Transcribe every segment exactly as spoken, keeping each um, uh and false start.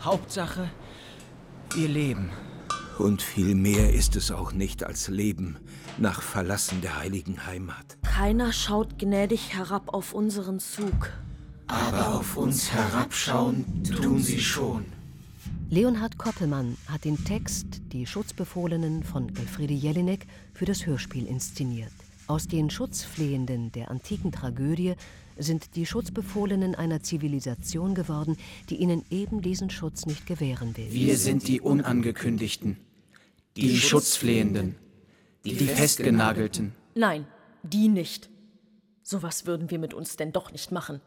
Hauptsache, wir leben. Und viel mehr ist es auch nicht als Leben nach Verlassen der heiligen Heimat. Keiner schaut gnädig herab auf unseren Zug. Aber auf uns herabschauen tun sie schon. Leonhard Koppelmann hat den Text Die Schutzbefohlenen von Elfriede Jelinek für das Hörspiel inszeniert. Aus den Schutzflehenden der antiken Tragödie sind die Schutzbefohlenen einer Zivilisation geworden, die ihnen eben diesen Schutz nicht gewähren will. Wir sind die Unangekündigten, die Schutzflehenden, die Festgenagelten. Nein, die nicht. Sowas würden wir mit uns denn doch nicht machen.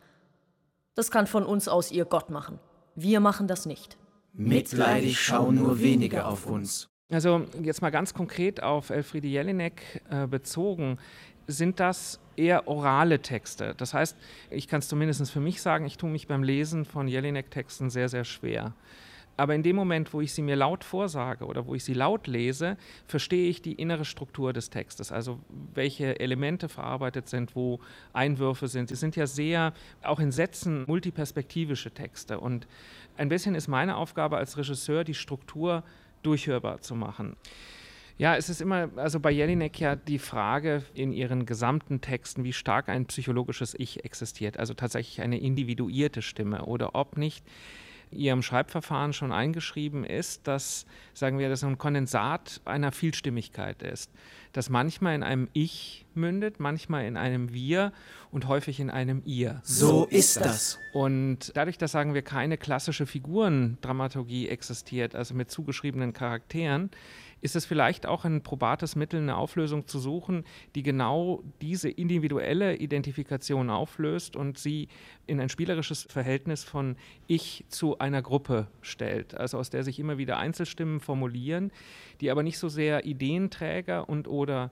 Das kann von uns aus ihr Gott machen. Wir machen das nicht. Mitleidig schauen nur wenige auf uns. Also jetzt mal ganz konkret auf Elfriede Jelinek äh, bezogen, sind das eher orale Texte. Das heißt, ich kann es zumindest für mich sagen, ich tue mich beim Lesen von Jelinek-Texten sehr, sehr schwer. Aber in dem Moment, wo ich sie mir laut vorsage oder wo ich sie laut lese, verstehe ich die innere Struktur des Textes, also welche Elemente verarbeitet sind, wo Einwürfe sind. Sie sind ja sehr, auch in Sätzen, multiperspektivische Texte. Und ein bisschen ist meine Aufgabe als Regisseur, die Struktur durchhörbar zu machen. Ja, es ist immer, also bei Jelinek ja die Frage in ihren gesamten Texten, wie stark ein psychologisches Ich existiert, also tatsächlich eine individuierte Stimme oder ob nicht ihrem Schreibverfahren schon eingeschrieben ist, dass, sagen wir, das ein Kondensat einer Vielstimmigkeit ist, das manchmal in einem Ich mündet, manchmal in einem Wir und häufig in einem Ihr. So ist das. Und dadurch, dass, sagen wir, keine klassische Figurendramaturgie existiert, also mit zugeschriebenen Charakteren, ist es vielleicht auch ein probates Mittel, eine Auflösung zu suchen, die genau diese individuelle Identifikation auflöst und sie in ein spielerisches Verhältnis von Ich zu einer Gruppe stellt, also aus der sich immer wieder Einzelstimmen formulieren, die aber nicht so sehr Ideenträger und oder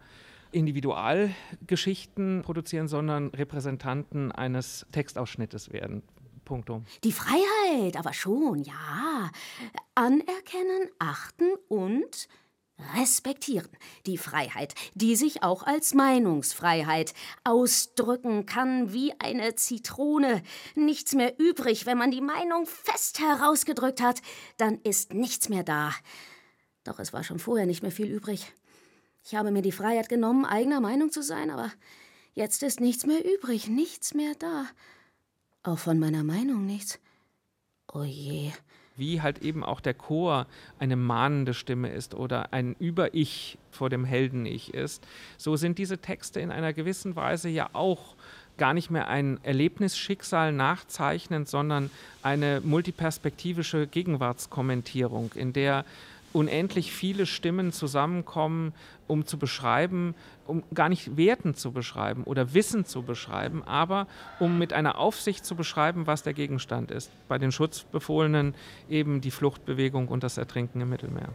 Individualgeschichten produzieren, sondern Repräsentanten eines Textausschnittes werden. Punktum. Die Freiheit, aber schon, ja. Anerkennen, achten und respektieren. Die Freiheit, die sich auch als Meinungsfreiheit ausdrücken kann wie eine Zitrone. Nichts mehr übrig, wenn man die Meinung fest herausgedrückt hat, dann ist nichts mehr da. Doch es war schon vorher nicht mehr viel übrig. Ich habe mir die Freiheit genommen, eigener Meinung zu sein, aber jetzt ist nichts mehr übrig, nichts mehr da. Auch von meiner Meinung nichts. Oh je. Wie halt eben auch der Chor eine mahnende Stimme ist oder ein Über-Ich vor dem Helden-Ich ist, so sind diese Texte in einer gewissen Weise ja auch gar nicht mehr ein Erlebnisschicksal nachzeichnend, sondern eine multiperspektivische Gegenwartskommentierung, in der unendlich viele Stimmen zusammenkommen, um zu beschreiben, um gar nicht Werten zu beschreiben oder Wissen zu beschreiben, aber um mit einer Aufsicht zu beschreiben, was der Gegenstand ist. Bei den Schutzbefohlenen eben die Fluchtbewegung und das Ertrinken im Mittelmeer.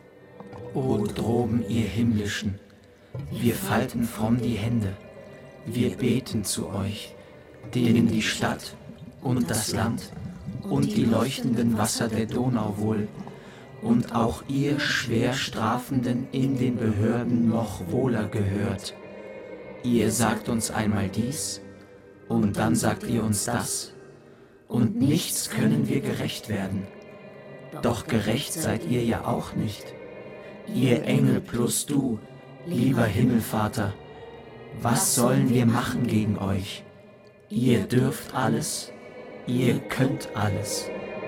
O droben, ihr Himmlischen, wir falten fromm die Hände, wir beten zu euch, denen die Stadt und das Land und die leuchtenden Wasser der Donau wohl und auch ihr schwer Strafenden in den Behörden noch wohler gehört. Ihr sagt uns einmal dies, und dann sagt ihr uns das, und nichts können wir gerecht werden. Doch gerecht seid ihr ja auch nicht. Ihr Engel plus du, lieber Himmelvater, was sollen wir machen gegen euch? Ihr dürft alles, ihr könnt alles.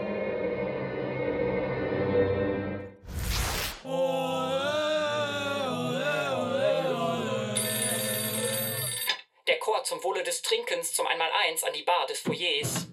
Der Chor zum Wohle des Trinkens zum Einmaleins an die Bar des Foyers.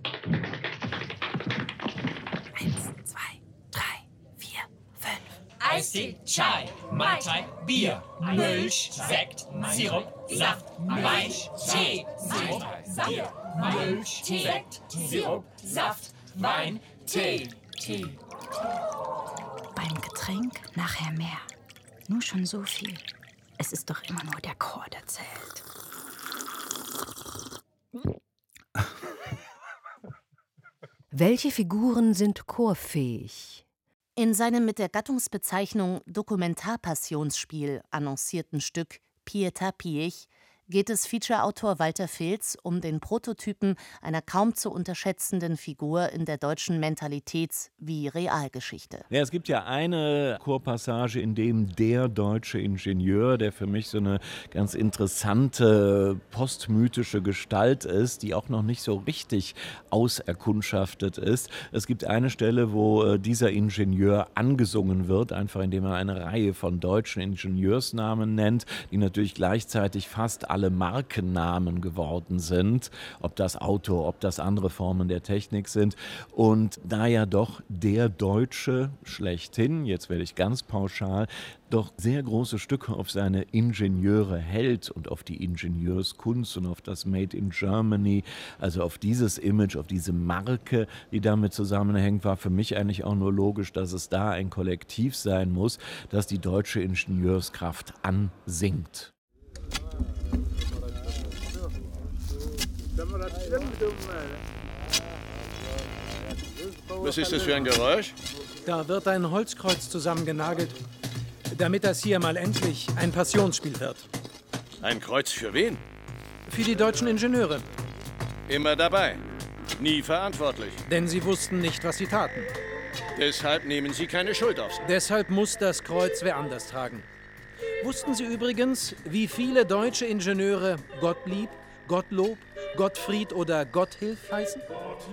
Eins, zwei, drei, vier, fünf. Eistee, Chai, Mai Tai, Bier, Milch, Sekt, Sirup, Saft, Wein, Tee, Sirup, Bier, Milch, Sekt, Sirup, Saft, Wein, Tee, Tee. Beim Getränk nachher mehr. Nur schon so viel. Es ist doch immer nur der Chor, der zählt. Welche Figuren sind chorfähig? In seinem mit der Gattungsbezeichnung Dokumentarpassionsspiel annoncierten Stück Pieta Piech geht es Feature-Autor Walter Filz um den Prototypen einer kaum zu unterschätzenden Figur in der deutschen Mentalitäts- wie Realgeschichte. Ja, es gibt ja eine Chorpassage, in dem der deutsche Ingenieur, der für mich so eine ganz interessante postmythische Gestalt ist, die auch noch nicht so richtig auserkundschaftet ist. Es gibt eine Stelle, wo dieser Ingenieur angesungen wird, einfach indem er eine Reihe von deutschen Ingenieursnamen nennt, die natürlich gleichzeitig fast alle Markennamen geworden sind, ob das Auto, ob das andere Formen der Technik sind. Und da ja doch der Deutsche schlechthin, jetzt werde ich ganz pauschal, doch sehr große Stücke auf seine Ingenieure hält und auf die Ingenieurskunst und auf das Made in Germany, also auf dieses Image, auf diese Marke, die damit zusammenhängt, war für mich eigentlich auch nur logisch, dass es da ein Kollektiv sein muss, das die deutsche Ingenieurskraft ansingt. Was ist das für ein Geräusch? Da wird ein Holzkreuz zusammengenagelt, damit das hier mal endlich ein Passionsspiel wird. Ein Kreuz für wen? Für die deutschen Ingenieure. Immer dabei, nie verantwortlich. Denn sie wussten nicht, was sie taten. Deshalb nehmen sie keine Schuld auf sich. Deshalb muss das Kreuz wer anders tragen. Wussten Sie übrigens, wie viele deutsche Ingenieure Gottlieb, Gottlob, Gottfried oder Gotthilf heißen?